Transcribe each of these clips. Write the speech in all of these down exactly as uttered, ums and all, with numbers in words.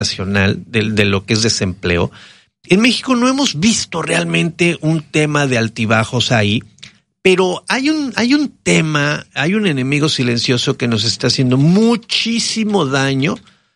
nacional de, de lo que es desempleo. En México no hemos visto realmente un tema de altibajos ahí, pero hay un, hay un tema, hay un enemigo silencioso que nos está haciendo muchísimo daño.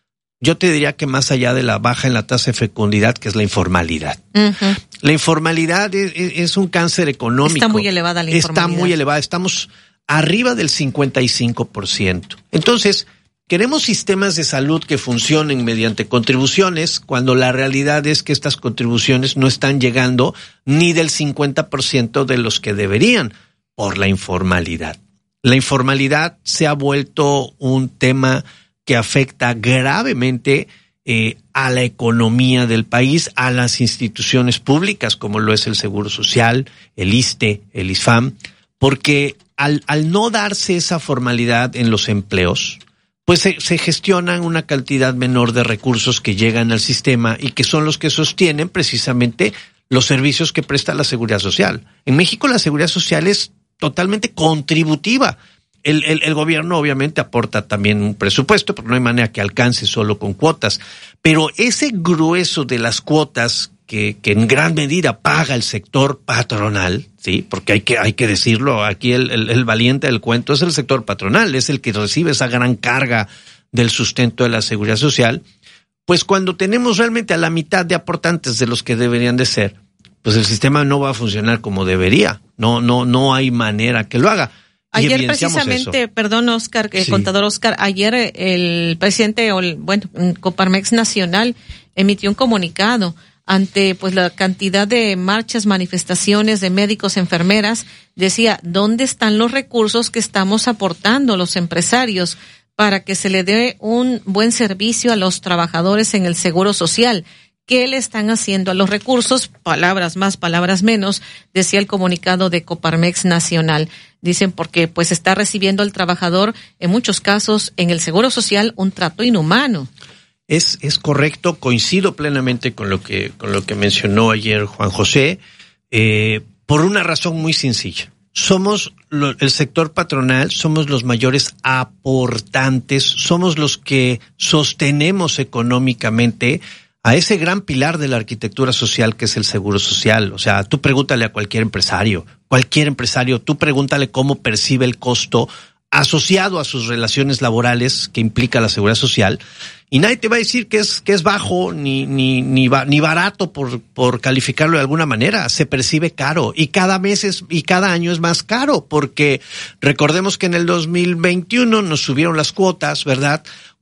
Yo te diría que más allá de la baja en la tasa de fecundidad, que es la informalidad. Uh-huh. La informalidad es, es un cáncer económico. Está muy elevada la informalidad. Está muy elevada. Estamos arriba del cincuenta y cinco por ciento. Entonces, queremos sistemas de salud que funcionen mediante contribuciones, cuando la realidad es que estas contribuciones no están llegando ni del cincuenta por ciento de los que deberían, por la informalidad. La informalidad se ha vuelto un tema que afecta gravemente eh, a la economía del país, a las instituciones públicas, como lo es el Seguro Social, el ISSSTE, el ISFAM, porque al, al no darse esa formalidad en los empleos, pues se, se gestionan una cantidad menor de recursos que llegan al sistema y que son los que sostienen precisamente los servicios que presta la Seguridad Social. En México la Seguridad Social es totalmente contributiva. El, el, el gobierno obviamente aporta también un presupuesto, porque no hay manera que alcance solo con cuotas. Pero ese grueso de las cuotas que, que en gran medida paga el sector patronal, sí, porque hay que, hay que decirlo, aquí el, el, el valiente del cuento es el sector patronal, es el que recibe esa gran carga del sustento de la Seguridad Social. Pues cuando tenemos realmente a la mitad de aportantes de los que deberían de ser, pues el sistema no va a funcionar como debería. No, no, no hay manera que lo haga. Ayer precisamente, eso. perdón Oscar, que sí. contador Oscar, ayer el presidente, bueno, Coparmex Nacional emitió un comunicado ante pues la cantidad de marchas, manifestaciones de médicos, enfermeras. Decía, ¿dónde están los recursos que estamos aportando los empresarios para que se le dé un buen servicio a los trabajadores en el Seguro Social? ¿Qué le están haciendo a los recursos? Palabras más, palabras menos, decía el comunicado de Coparmex Nacional. Dicen porque pues está recibiendo el trabajador, en muchos casos, en el Seguro Social, un trato inhumano. Es, es correcto, coincido plenamente con lo que, con lo que mencionó ayer Juan José, eh, por una razón muy sencilla. Somos lo, el sector patronal, somos los mayores aportantes, somos los que sostenemos económicamente a ese gran pilar de la arquitectura social que es el Seguro Social. O sea, tú pregúntale a cualquier empresario, cualquier empresario, tú pregúntale cómo percibe el costo asociado a sus relaciones laborales que implica la Seguridad Social, y nadie te va a decir que es que es bajo ni ni ni, ni barato por por calificarlo de alguna manera. Se percibe caro y cada mes es, y cada año es más caro, porque recordemos que en el dos mil veintiuno nos subieron las cuotas, ¿verdad?,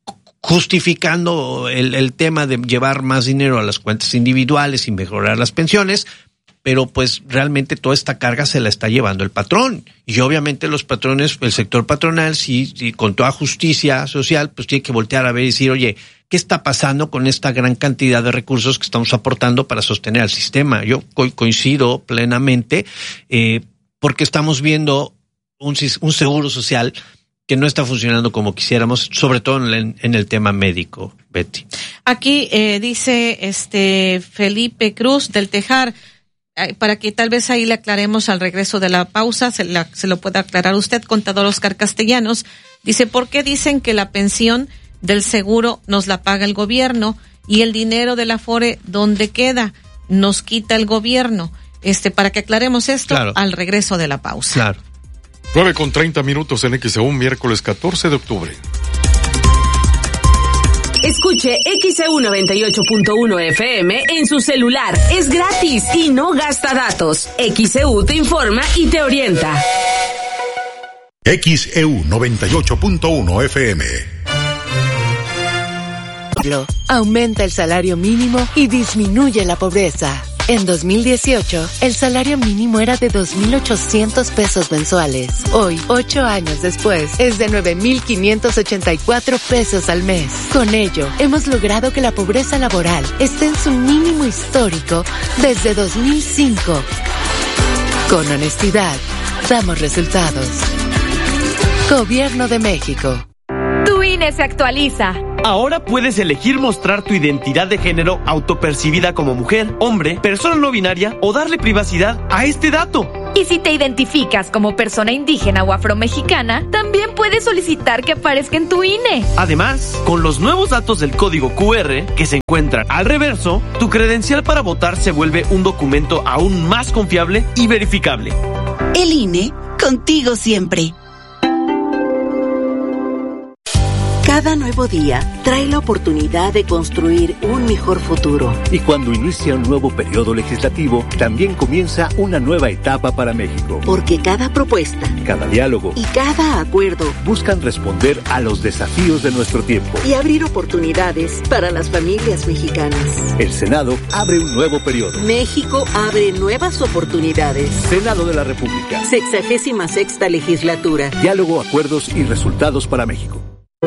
justificando el, el tema de llevar más dinero a las cuentas individuales y mejorar las pensiones, pero pues realmente toda esta carga se la está llevando el patrón. Y obviamente los patrones, el sector patronal, sí, sí, con toda justicia social, pues tiene que voltear a ver y decir, oye, ¿qué está pasando con esta gran cantidad de recursos que estamos aportando para sostener al sistema? Yo co- coincido plenamente, eh, porque estamos viendo un, un seguro social que no está funcionando como quisiéramos, sobre todo en el, en el tema médico, Betty. Aquí eh, dice este Felipe Cruz del Tejar, eh, para que tal vez ahí le aclaremos al regreso de la pausa, se, la, se lo pueda aclarar usted, contador Oscar Castellanos. Dice, ¿por qué dicen que la pensión del seguro nos la paga el gobierno y el dinero del Afore, ¿dónde queda? Nos quita el gobierno. Este, para que aclaremos esto, claro, al regreso de la pausa. Claro. nueve con treinta minutos en X E U, miércoles catorce de octubre. Escuche X E U noventa y ocho punto uno F M en su celular. Es gratis y no gasta datos. X E U te informa y te orienta. X E U noventa y ocho punto uno F M. Aumenta el salario mínimo y disminuye la pobreza. En dos mil dieciocho, el salario mínimo era de dos mil ochocientos pesos mensuales. Hoy, ocho años después, es de nueve mil quinientos ochenta y cuatro pesos al mes. Con ello, hemos logrado que la pobreza laboral esté en su mínimo histórico desde dos mil cinco. Con honestidad, damos resultados. Gobierno de México. Tu I N E se actualiza. Ahora puedes elegir mostrar tu identidad de género autopercibida como mujer, hombre, persona no binaria o darle privacidad a este dato. Y si te identificas como persona indígena o afromexicana, también puedes solicitar que aparezca en tu I N E. Además, con los nuevos datos del código Q R que se encuentran al reverso, tu credencial para votar se vuelve un documento aún más confiable y verificable. El I N E, contigo siempre. Cada nuevo día trae la oportunidad de construir un mejor futuro. Y cuando inicia un nuevo periodo legislativo, también comienza una nueva etapa para México. Porque cada propuesta, cada diálogo y cada acuerdo buscan responder a los desafíos de nuestro tiempo y abrir oportunidades para las familias mexicanas. El Senado abre un nuevo periodo. México abre nuevas oportunidades. Senado de la República. Sexagésima sexta legislatura. Diálogo, acuerdos y resultados para México.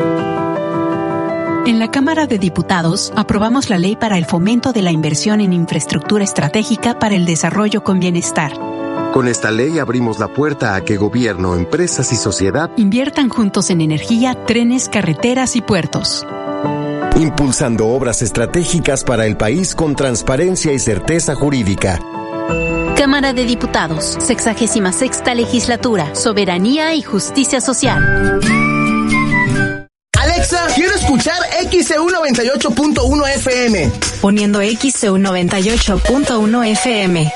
En la Cámara de Diputados aprobamos la Ley para el Fomento de la Inversión en Infraestructura Estratégica para el Desarrollo con Bienestar. Con esta ley abrimos la puerta a que gobierno, empresas y sociedad inviertan juntos en energía, trenes, carreteras y puertos. Impulsando obras estratégicas para el país con transparencia y certeza jurídica. Cámara de Diputados, sexagésima sexta legislatura, soberanía y justicia social. Alexa, quiero escuchar X C U noventa y ocho punto uno F M. Poniendo X C U noventa y ocho punto uno F M.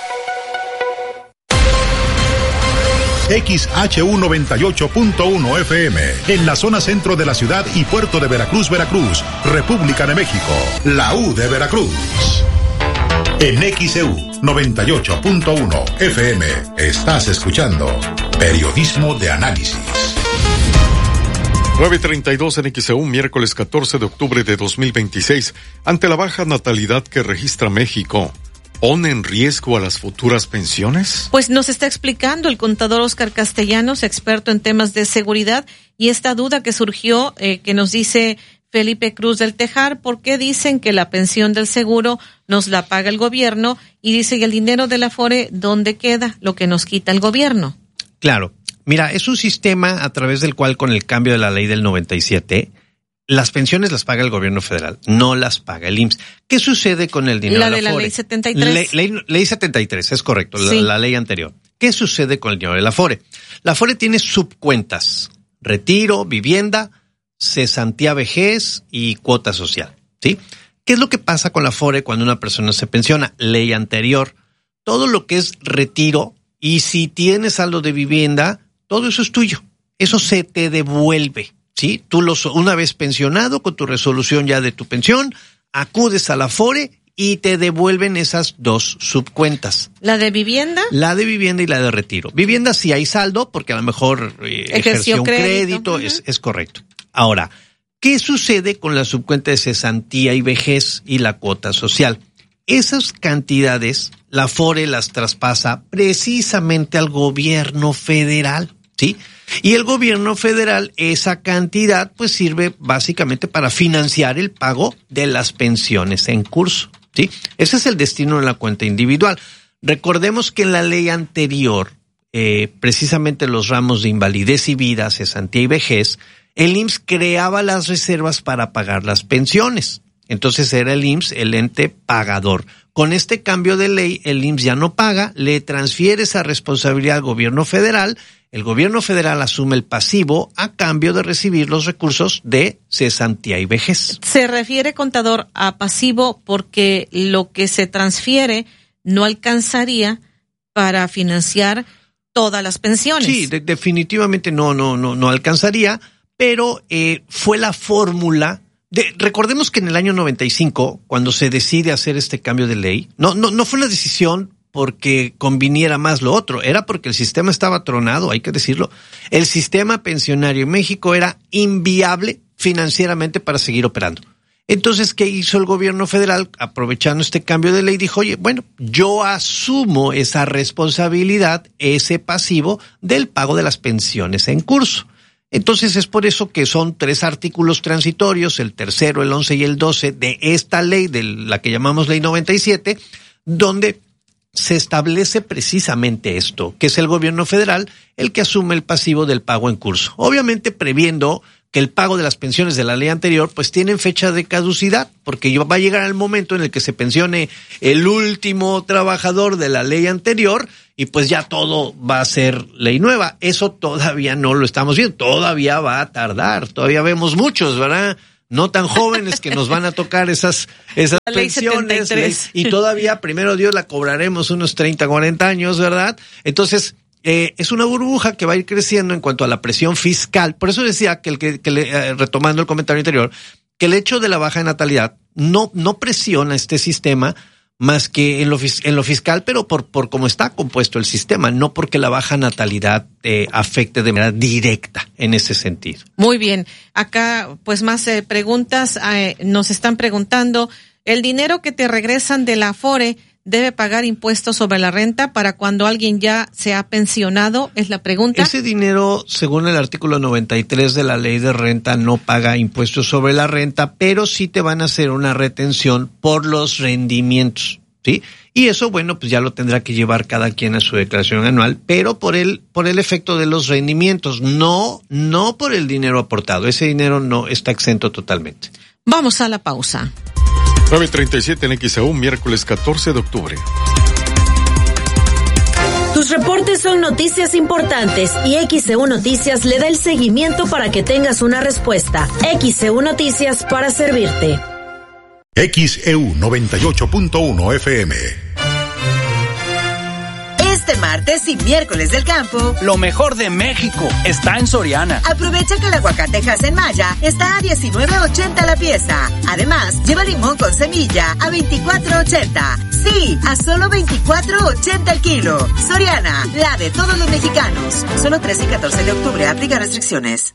X H U noventa y ocho punto uno F M, en la zona centro de la ciudad y puerto de Veracruz, Veracruz, República de México, la U de Veracruz. En X C U noventa y ocho punto uno F M, estás escuchando Periodismo de Análisis. nueve treinta y dos en X E U, miércoles catorce de octubre de dos mil veintiséis. Ante la baja natalidad que registra México, ¿pone en riesgo a las futuras pensiones? Pues nos está explicando el contador Óscar Castellanos, experto en temas de seguridad, y esta duda que surgió, eh, que nos dice Felipe Cruz del Tejar, ¿por qué dicen que la pensión del seguro nos la paga el gobierno? Y dice, ¿y el dinero del Afore dónde queda? Lo que nos quita el gobierno. Claro. Mira, es un sistema a través del cual, con el cambio de la ley del noventa y siete, las pensiones las paga el gobierno federal, no las paga el I M S S. ¿Qué sucede con el dinero la de la de la Afore? ley setenta y tres. Ley, ley, ley setenta y tres, es correcto, Sí. la, la ley anterior. ¿Qué sucede con el dinero de la Afore? La Afore tiene subcuentas: retiro, vivienda, cesantía, vejez y cuota social, ¿sí? ¿Qué es lo que pasa con la Afore cuando una persona se pensiona? Ley anterior. Todo lo que es retiro, y si tienes saldo de vivienda, todo eso es tuyo. Eso se te devuelve, ¿sí? Tú lo, una vez pensionado, con tu resolución ya de tu pensión, acudes a la Afore y te devuelven esas dos subcuentas. ¿La de vivienda? La de vivienda y la de retiro. Vivienda sí hay saldo, porque a lo mejor eh, ejerció un crédito, crédito uh-huh. es, es correcto. Ahora, ¿qué sucede con la subcuenta de cesantía y vejez y la cuota social? Esas cantidades, la Afore las traspasa precisamente al gobierno federal, ¿sí? Y el gobierno federal, esa cantidad, pues sirve básicamente para financiar el pago de las pensiones en curso, ¿sí? Ese es el destino de la cuenta individual. Recordemos que en la ley anterior, eh, precisamente los ramos de invalidez y vida, cesantía y vejez, el I M S S creaba las reservas para pagar las pensiones. Entonces era el I M S S el ente pagador. Con este cambio de ley, el I M S S ya no paga, le transfiere esa responsabilidad al gobierno federal. El gobierno federal asume el pasivo a cambio de recibir los recursos de cesantía y vejez. Se refiere, contador, a pasivo porque lo que se transfiere no alcanzaría para financiar todas las pensiones. Sí, de, definitivamente no, no, no, no alcanzaría, pero eh, fue la fórmula. De, recordemos que en el año noventa y cinco, cuando se decide hacer este cambio de ley, no, no, no fue una decisión porque conviniera más lo otro, era porque el sistema estaba tronado, hay que decirlo. El sistema pensionario en México era inviable financieramente para seguir operando. Entonces, ¿qué hizo el gobierno federal? Aprovechando este cambio de ley, dijo, oye, bueno, yo asumo esa responsabilidad, ese pasivo del pago de las pensiones en curso. Entonces es por eso que son tres artículos transitorios, el tercero, el once y el doce de esta ley, de la que llamamos ley noventa y siete, donde se establece precisamente esto, que es el gobierno federal el que asume el pasivo del pago en curso. Obviamente previendo que el pago de las pensiones de la ley anterior pues tienen fecha de caducidad, porque va a llegar el momento en el que se pensione el último trabajador de la ley anterior y pues ya todo va a ser ley nueva. Eso todavía no lo estamos viendo, todavía va a tardar, todavía vemos muchos, ¿verdad? No tan jóvenes que nos van a tocar esas, esas la ley pensiones setenta y tres. Ley, y todavía, primero Dios, la cobraremos unos treinta, cuarenta años, ¿verdad? Entonces, Eh, es una burbuja que va a ir creciendo en cuanto a la presión fiscal. Por eso decía que, el que, que le, eh, retomando el comentario anterior, que el hecho de la baja natalidad no, no presiona este sistema más que en lo, en lo fiscal, pero por, por cómo está compuesto el sistema, no porque la baja natalidad eh, afecte de manera directa en ese sentido. Muy bien. Acá, pues más eh, preguntas. Eh, nos están preguntando, ¿el dinero que te regresan de la Afore debe pagar impuestos sobre la renta para cuando alguien ya se ha pensionado? Es la pregunta. Ese dinero, según el artículo noventa y tres de la ley de renta, no paga impuestos sobre la renta, pero sí te van a hacer una retención por los rendimientos, ¿sí? Y eso, bueno, pues ya lo tendrá que llevar cada quien a su declaración anual, pero por el, por el efecto de los rendimientos, no, no por el dinero aportado. Ese dinero no está exento totalmente. Vamos a la pausa. nueve treinta y siete en X E U, miércoles catorce de octubre. Tus reportes son noticias importantes y X E U Noticias le da el seguimiento para que tengas una respuesta. X E U Noticias para servirte. X E U noventa y ocho punto uno F M. Este martes y miércoles del campo, lo mejor de México está en Soriana. Aprovecha que el aguacate en Maya está a diecinueve ochenta la pieza. Además, lleva limón con semilla a veinticuatro ochenta. Sí, a solo veinticuatro ochenta el kilo. Soriana, la de todos los mexicanos. Solo trece y catorce de octubre, aplica restricciones.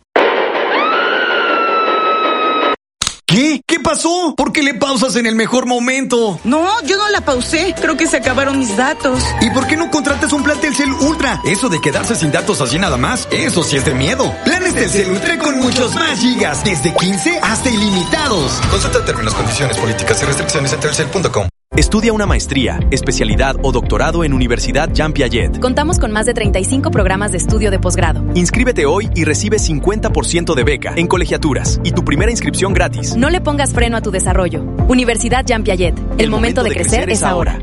¿Qué? ¿Qué pasó? ¿Por qué le pausas en el mejor momento? No, yo no la pausé. Creo que se acabaron mis datos. ¿Y por qué no contratas un plan Telcel Ultra? Eso de quedarse sin datos así nada más, eso sí es de miedo. Planes Telcel Ultra con muchos más gigas, desde quince hasta ilimitados. Consulta términos, condiciones, políticas y restricciones en telcel punto com. Estudia una maestría, especialidad o doctorado en Universidad Jean Piaget. Contamos con más de treinta y cinco programas de estudio de posgrado. Inscríbete hoy y recibe cincuenta por ciento de beca en colegiaturas y tu primera inscripción gratis. No le pongas freno a tu desarrollo. Universidad Jean Piaget. El, El momento, momento de, de crecer, crecer es ahora.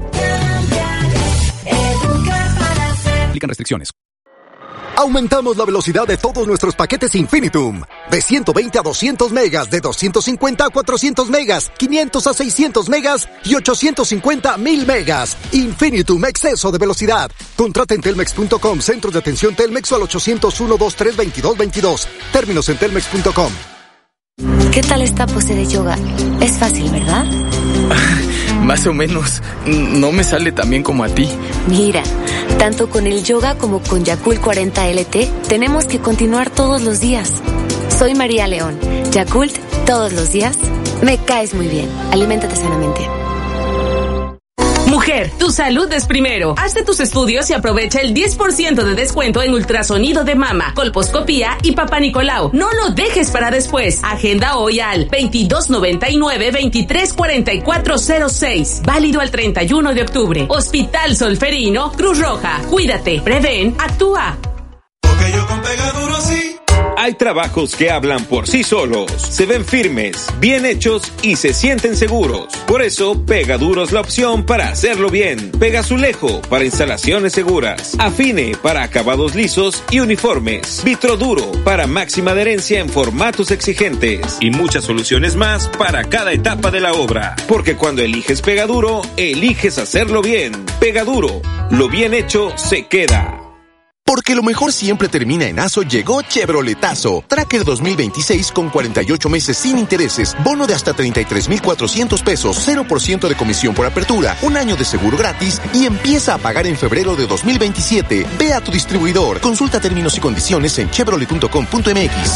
Aplican restricciones. Aumentamos la velocidad de todos nuestros paquetes Infinitum. De ciento veinte a doscientos megas, de doscientos cincuenta a cuatrocientos megas, quinientos a seiscientos megas y ochocientos cincuenta a mil megas. Infinitum, exceso de velocidad. Contrata en telmex punto com, centros de atención Telmex o al ochocientos uno, veintitrés, veintidós, veintidós. Términos en telmex punto com. ¿Qué tal esta pose de yoga? Es fácil, ¿verdad? Más o menos. No me sale tan bien como a ti. Mira, tanto con el yoga como con Yakult cuarenta L T, tenemos que continuar todos los días. Soy María León. Yakult, todos los días. Me caes muy bien. Aliméntate sanamente. Mujer, tu salud es primero. Hazte tus estudios y aprovecha el diez por ciento de descuento en ultrasonido de mama, colposcopía y Papá Nicolau. No lo dejes para después. Agenda hoy al veintidós noventa y nueve, veintitrés cuarenta y cuatro cero seis. Válido al treinta y uno de octubre. Hospital Solferino, Cruz Roja. Cuídate, prevén, actúa. Porque yo con Pegaduro sí. Hay trabajos que hablan por sí solos, se ven firmes, bien hechos y se sienten seguros. Por eso, Pegaduro es la opción para hacerlo bien. Pegazulejo para instalaciones seguras. Afine para acabados lisos y uniformes. Vitroduro para máxima adherencia en formatos exigentes. Y muchas soluciones más para cada etapa de la obra. Porque cuando eliges Pegaduro, eliges hacerlo bien. Pegaduro, lo bien hecho se queda. Porque lo mejor siempre termina en Aso, llegó Chevroletazo. Tracker dos mil veintiséis con cuarenta y ocho meses sin intereses, bono de hasta treinta y tres mil cuatrocientos pesos, cero por ciento de comisión por apertura, un año de seguro gratis y empieza a pagar en febrero de dos mil veintisiete. Ve a tu distribuidor. Consulta términos y condiciones en chevrolet punto com punto m x.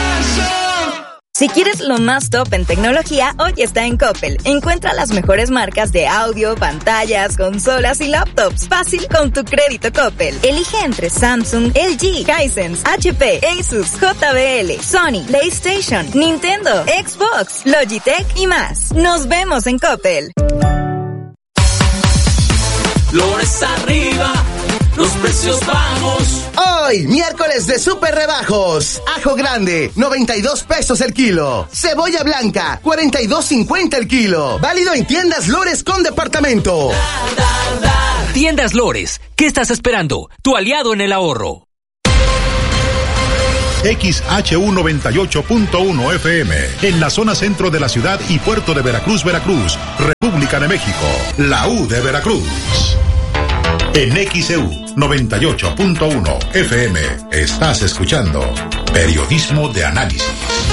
Si quieres lo más top en tecnología, hoy está en Coppel. Encuentra las mejores marcas de audio, pantallas, consolas y laptops. Fácil con tu crédito Coppel. Elige entre Samsung, L G, Hisense, H P, Asus, J B L, Sony, PlayStation, Nintendo, Xbox, Logitech y más. Nos vemos en Coppel. Flores arriba, los precios bajos. Hoy, miércoles de super rebajos. Ajo grande, noventa y dos pesos el kilo. Cebolla blanca, cuarenta y dos cincuenta el kilo. Válido en tiendas Lores con departamento. Tiendas Lores, ¿qué estás esperando? Tu aliado en el ahorro. X H U noventa y ocho punto uno F M, en la zona centro de la ciudad y puerto de Veracruz, Veracruz, República de México, la U de Veracruz. En X E U noventa y ocho punto uno F M, estás escuchando Periodismo de Análisis.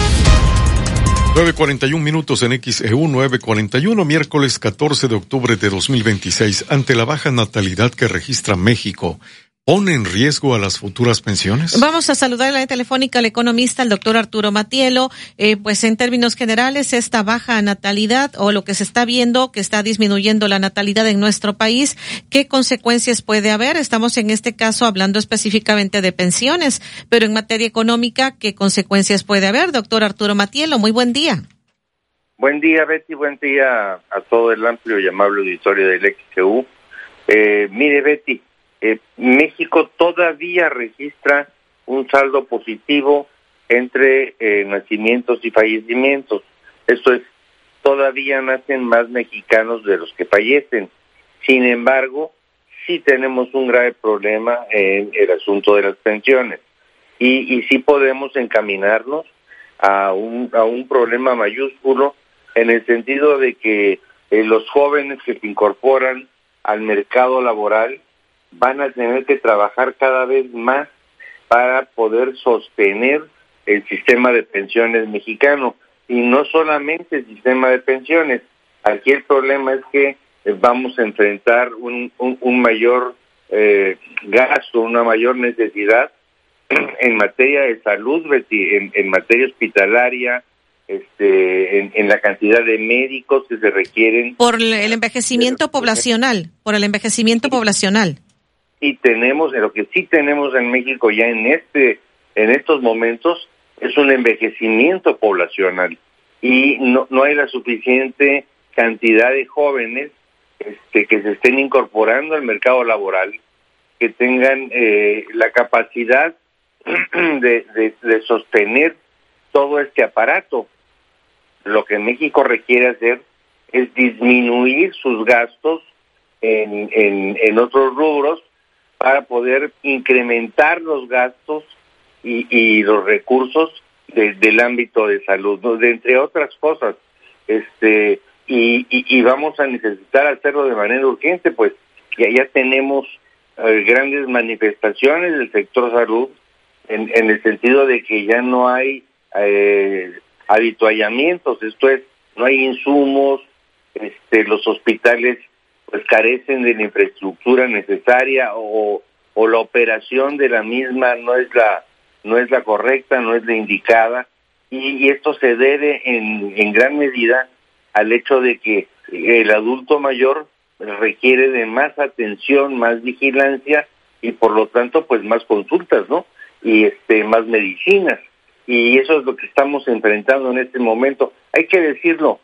nueve cuarenta y un minutos en X E U, nueve cuarenta y uno, miércoles catorce de octubre de dos mil veintiséis. Ante la baja natalidad que registra México, ¿pone en riesgo a las futuras pensiones? Vamos a saludar en la telefónica al economista, el doctor Arturo Matielo. Eh, pues en términos generales, esta baja natalidad o lo que se está viendo, que está disminuyendo la natalidad en nuestro país, ¿qué consecuencias puede haber? Estamos en este caso hablando específicamente de pensiones, pero en materia económica, ¿qué consecuencias puede haber? Doctor Arturo Matielo, muy buen día. Buen día, Betty, buen día a todo el amplio y amable auditorio del X E U. Eh, mire, Betty, Eh, México todavía registra un saldo positivo entre eh, nacimientos y fallecimientos. Esto es, todavía nacen más mexicanos de los que fallecen. Sin embargo, sí tenemos un grave problema en el asunto de las pensiones. Y, y sí podemos encaminarnos a un, a un problema mayúsculo en el sentido de que eh, los jóvenes que se incorporan al mercado laboral van a tener que trabajar cada vez más para poder sostener el sistema de pensiones mexicano. Y no solamente el sistema de pensiones. Aquí el problema es que vamos a enfrentar un, un, un mayor eh, gasto, una mayor necesidad en materia de salud, en, en materia hospitalaria, este, en, en la cantidad de médicos que se requieren. Por el envejecimiento poblacional, por el envejecimiento poblacional. Y tenemos, lo que sí tenemos en México ya en este, en estos momentos, es un envejecimiento poblacional y no, no hay la suficiente cantidad de jóvenes este, que se estén incorporando al mercado laboral, que tengan eh, la capacidad de, de, de sostener todo este aparato. Lo que México requiere hacer es disminuir sus gastos en, en, en otros rubros para poder incrementar los gastos y, y los recursos de, del ámbito de salud, ¿no? De, entre otras cosas. este y, y, y vamos a necesitar hacerlo de manera urgente, pues ya, ya tenemos eh, grandes manifestaciones del sector salud en, en el sentido de que ya no hay eh, habituallamientos, esto es, no hay insumos, este los hospitales pues carecen de la infraestructura necesaria o, o la operación de la misma no es la no es la correcta, no es la indicada, y, y esto se debe en, en gran medida al hecho de que el adulto mayor requiere de más atención, más vigilancia y por lo tanto pues más consultas, ¿no? Y este más medicinas, y eso es lo que estamos enfrentando en este momento. Hay que decirlo,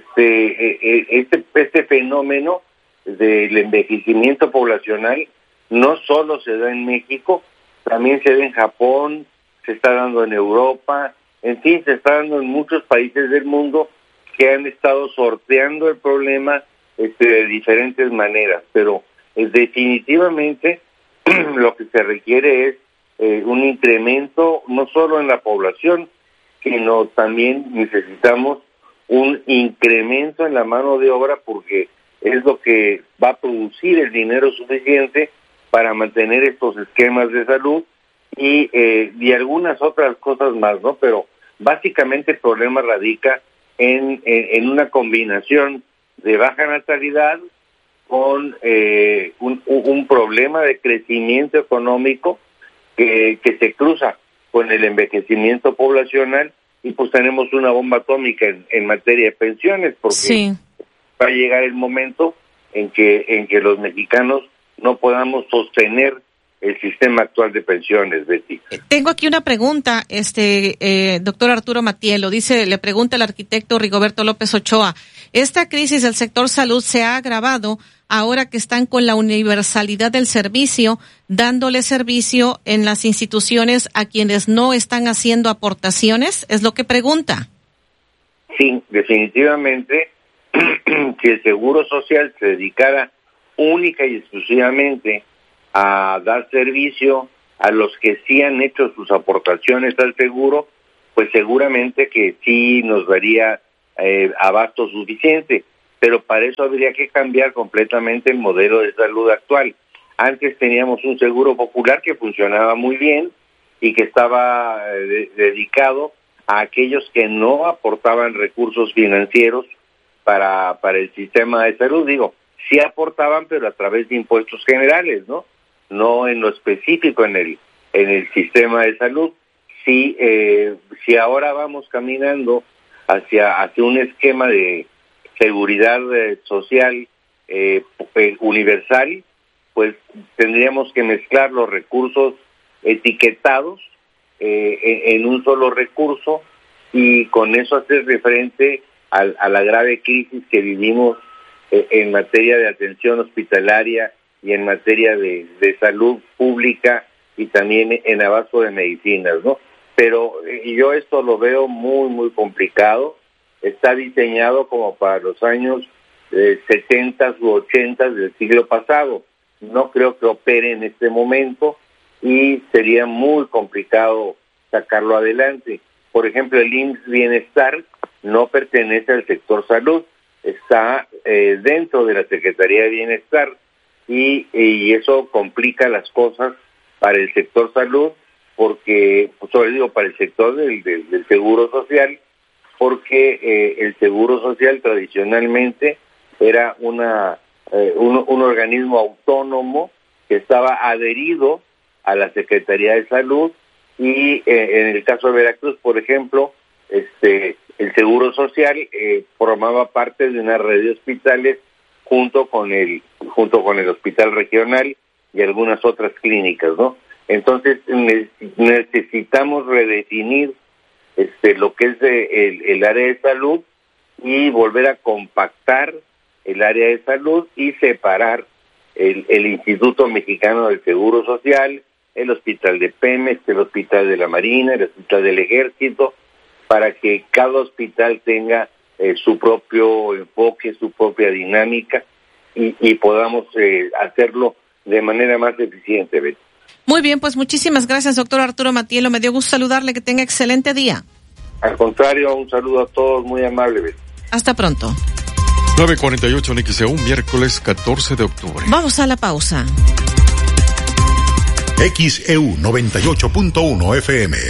este este este fenómeno del envejecimiento poblacional no solo se da en México, también se da en Japón, se está dando en Europa, en fin, se está dando en muchos países del mundo que han estado sorteando el problema este, de diferentes maneras, pero eh, definitivamente lo que se requiere es eh, un incremento no solo en la población, sino también necesitamos un incremento en la mano de obra porque es lo que va a producir el dinero suficiente para mantener estos esquemas de salud y, eh, y algunas otras cosas más, ¿no? Pero básicamente el problema radica en, en, en una combinación de baja natalidad con eh, un, un problema de crecimiento económico que, que se cruza con el envejecimiento poblacional y pues tenemos una bomba atómica en, en materia de pensiones porque sí. Va a llegar el momento en que en que los mexicanos no podamos sostener el sistema actual de pensiones, Betty. Tengo aquí una pregunta, este eh, doctor Arturo Matielo, dice, le pregunta el arquitecto Rigoberto López Ochoa, esta crisis del sector salud se ha agravado ahora que están con la universalidad del servicio, dándole servicio en las instituciones a quienes no están haciendo aportaciones? Es lo que pregunta. Sí, definitivamente, si el Seguro Social se dedicara única y exclusivamente a dar servicio a los que sí han hecho sus aportaciones al seguro, pues seguramente que sí nos daría eh, abasto suficiente, pero para eso habría que cambiar completamente el modelo de salud actual. Antes teníamos un seguro popular que funcionaba muy bien y que estaba eh, de, dedicado a aquellos que no aportaban recursos financieros para para el sistema de salud. Digo, sí aportaban, pero a través de impuestos generales, ¿no? No en lo específico en el en el sistema de salud. Si eh, si ahora vamos caminando hacia hacia un esquema de seguridad eh, social eh, universal, pues tendríamos que mezclar los recursos etiquetados eh, en, en un solo recurso y con eso hacer referente a, a la grave crisis que vivimos eh, en materia de atención hospitalaria y en materia de, de salud pública y también en abasto de medicinas, ¿no? Pero eh, yo esto lo veo muy, muy complicado. Está diseñado como para los años eh, setenta u ochenta del siglo pasado. No creo que opere en este momento y sería muy complicado sacarlo adelante. Por ejemplo, el I M S S Bienestar no pertenece al sector salud, está eh, dentro de la Secretaría de Bienestar y, y eso complica las cosas para el sector salud, porque, sobre digo, para el sector del, del, del seguro social, porque eh, el seguro social tradicionalmente era una eh, un, un organismo autónomo que estaba adherido a la Secretaría de Salud y eh, en el caso de Veracruz, por ejemplo, este el seguro social eh, formaba parte de una red de hospitales junto con el junto con el hospital regional y algunas otras clínicas, ¿no? Entonces ne- necesitamos redefinir este lo que es de, el, el área de salud y volver a compactar el área de salud y separar el, el Instituto Mexicano del Seguro Social, el Hospital de Pemex, el Hospital de la Marina, el Hospital del Ejército, para que cada hospital tenga eh, su propio enfoque, su propia dinámica y, y podamos eh, hacerlo de manera más eficiente, Betty. Muy bien, pues muchísimas gracias, doctor Arturo Matielo. Me dio gusto saludarle, que tenga excelente día. Al contrario, un saludo a todos, muy amable, Betty. Hasta pronto. nueve cuarenta y ocho en X E U, miércoles catorce de octubre. Vamos a la pausa. X E U noventa y ocho punto uno F M.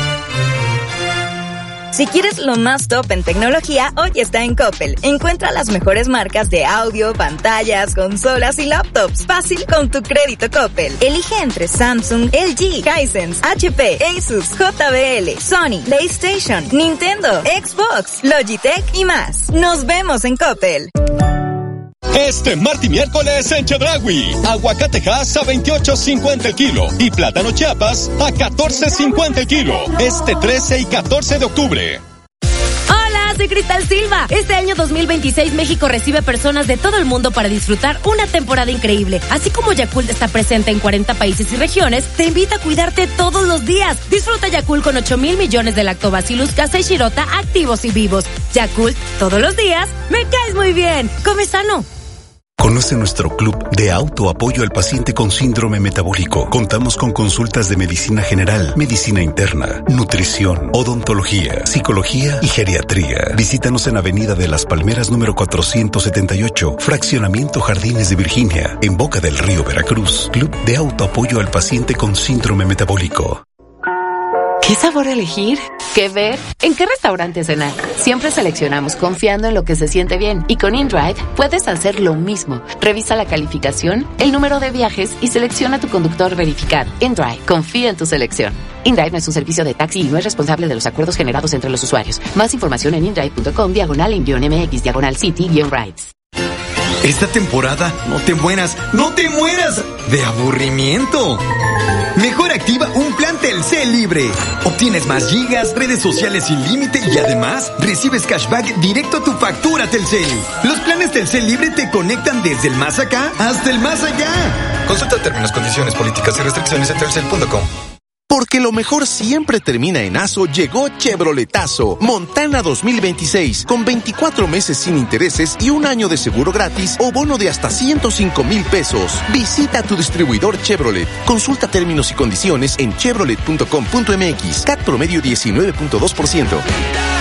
Si quieres lo más top en tecnología, hoy está en Coppel. Encuentra las mejores marcas de audio, pantallas, consolas y laptops. Fácil con tu crédito Coppel. Elige entre Samsung, L G, Hisense, H P, Asus, J B L, Sony, PlayStation, Nintendo, Xbox, Logitech y más. Nos vemos en Coppel. Este martes y miércoles en Chedraui, aguacatejas a veintiocho cincuenta el kilo y plátano Chiapas a catorce cincuenta el kilo. Este trece y catorce de octubre. Hola, soy Cristal Silva. Este año dos mil veintiséis México recibe personas de todo el mundo para disfrutar una temporada increíble. Así como Yakult está presente en cuarenta países y regiones, te invita a cuidarte todos los días. Disfruta Yakult con ocho mil millones de lactobacillus casei shirota activos y vivos. Yakult, todos los días, me caes muy bien. Come sano. Conoce nuestro club de autoapoyo al paciente con síndrome metabólico. Contamos con consultas de medicina general, medicina interna, nutrición, odontología, psicología y geriatría. Visítanos en Avenida de las Palmeras número cuatrocientos setenta y ocho, Fraccionamiento Jardines de Virginia, en Boca del Río, Veracruz. Club de autoapoyo al paciente con síndrome metabólico. ¿Qué sabor elegir? ¿Qué ver? ¿En qué restaurante cenar? Siempre seleccionamos confiando en lo que se siente bien. Y con InDrive puedes hacer lo mismo. Revisa la calificación, el número de viajes y selecciona tu conductor verificado. InDrive, confía en tu selección. InDrive no es un servicio de taxi y no es responsable de los acuerdos generados entre los usuarios. Más información en indrive punto com, diagonal envión M X, diagonal city, guión rides. Esta temporada no te mueras, no te mueras de aburrimiento. Mejor activa un plan Telcel libre. Obtienes más gigas, redes sociales sin límite y además recibes cashback directo a tu factura Telcel. Los planes Telcel libre te conectan desde el más acá hasta el más allá. Consulta términos, condiciones, políticas y restricciones en telcel punto com. Porque lo mejor siempre termina en ASO, llegó Chevroletazo Montana dos mil veintiséis, con veinticuatro meses sin intereses y un año de seguro gratis o bono de hasta ciento cinco mil pesos. Visita tu distribuidor Chevrolet. Consulta términos y condiciones en chevrolet punto com punto m x. C A T promedio diecinueve punto dos por ciento.